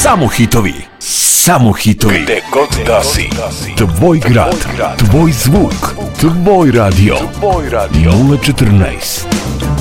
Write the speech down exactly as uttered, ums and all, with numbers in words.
Samo hitovi, samo hitovi. Gde god da si. Tvoj grad, tvoj zvuk, tvoj radio. nula četrnaest